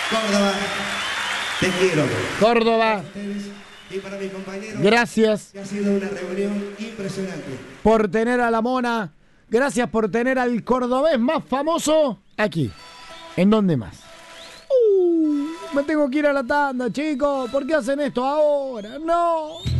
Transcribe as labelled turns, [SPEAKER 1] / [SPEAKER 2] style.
[SPEAKER 1] Córdoba, te quiero.
[SPEAKER 2] Córdoba,
[SPEAKER 1] Y para mis compañeros,
[SPEAKER 2] gracias
[SPEAKER 1] que ha sido una reunión impresionante.
[SPEAKER 2] por tener a la Mona. Gracias por tener al cordobés más famoso aquí. ¿En dónde más? Me tengo que ir a la tanda, chicos. ¿Por qué hacen esto ahora? No.